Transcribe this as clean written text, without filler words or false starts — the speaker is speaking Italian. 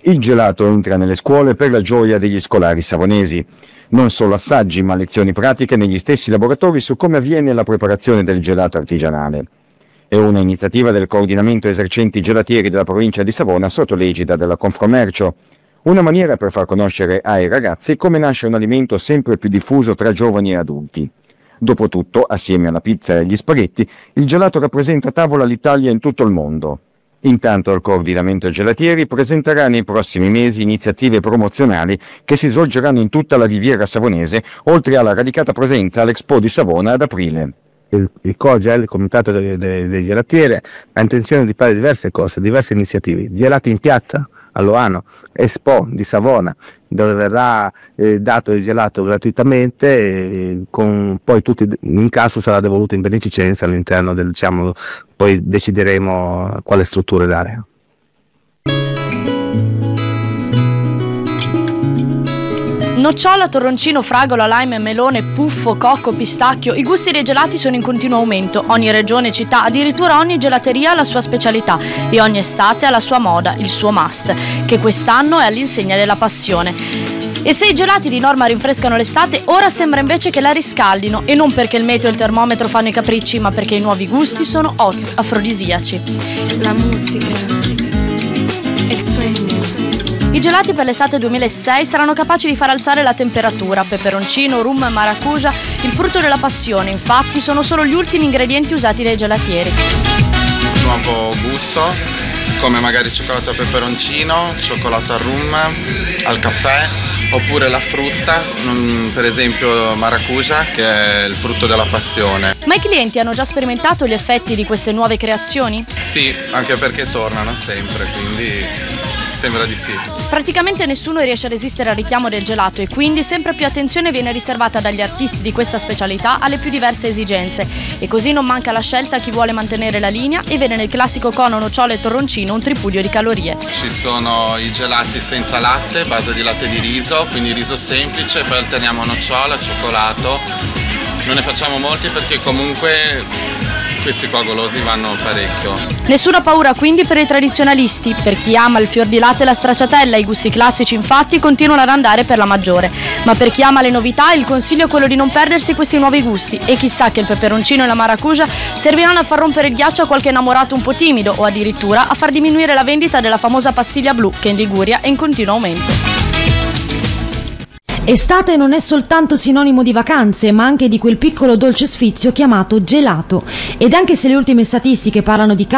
Il gelato entra nelle scuole per la gioia degli scolari savonesi. Non solo assaggi, ma lezioni pratiche negli stessi laboratori su come avviene la preparazione del gelato artigianale. È una iniziativa del coordinamento esercenti gelatieri della provincia di Savona sotto l'egida della Confcommercio. Una maniera per far conoscere ai ragazzi come nasce un alimento sempre più diffuso tra giovani e adulti. Dopotutto, assieme alla pizza e agli spaghetti, il gelato rappresenta a tavola l'Italia in tutto il mondo. Intanto il coordinamento gelatieri presenterà nei prossimi mesi iniziative promozionali che si svolgeranno in tutta la Riviera Savonese, oltre alla radicata presenza all'Expo di Savona ad aprile. Il COGEL, il Comitato dei Gelatieri, ha intenzione di fare diverse cose, diverse iniziative. Gelati in piazza a Loano, Expo di Savona, dove verrà dato il gelato gratuitamente, con poi tutti in caso sarà devoluto in beneficenza all'interno del, poi decideremo quale strutture dare. Nocciola, torroncino, fragola, lime, melone, puffo, cocco, pistacchio, i gusti dei gelati sono in continuo aumento. Ogni regione, città, addirittura ogni gelateria ha la sua specialità e ogni estate ha la sua moda, il suo must, che quest'anno è all'insegna della passione. E se i gelati di norma rinfrescano l'estate, ora sembra invece che la riscaldino, e non perché il meteo e il termometro fanno i capricci, ma perché i nuovi gusti sono afrodisiaci. La musica, il sogno. I gelati per l'estate 2006 saranno capaci di far alzare la temperatura. Peperoncino, rum, maracuja, il frutto della passione, infatti, sono solo gli ultimi ingredienti usati dai gelatieri. Nuovo gusto, come magari cioccolato al peperoncino, cioccolato al rum, al caffè, oppure la frutta, per esempio maracuja, che è il frutto della passione. Ma i clienti hanno già sperimentato gli effetti di queste nuove creazioni? Sì, anche perché tornano sempre, quindi sembra di sì. Praticamente nessuno riesce a resistere al richiamo del gelato e quindi sempre più attenzione viene riservata dagli artisti di questa specialità alle più diverse esigenze. E così non manca la scelta a chi vuole mantenere la linea e vede nel classico cono nocciola e torroncino un tripudio di calorie. Ci sono i gelati senza latte, base di latte di riso, quindi riso semplice, poi alterniamo nocciola, cioccolato. Non ne facciamo molti perché comunque questi qua golosi vanno parecchio. Nessuna paura quindi per i tradizionalisti. Per chi ama il fior di latte e la stracciatella, i gusti classici infatti continuano ad andare per la maggiore. Ma per chi ama le novità, il consiglio è quello di non perdersi questi nuovi gusti. E chissà che il peperoncino e la maracuja serviranno a far rompere il ghiaccio a qualche innamorato un po' timido o addirittura a far diminuire la vendita della famosa pastiglia blu, che in Liguria è in continuo aumento. Estate non è soltanto sinonimo di vacanze, ma anche di quel piccolo dolce sfizio chiamato gelato. Ed anche se le ultime statistiche parlano di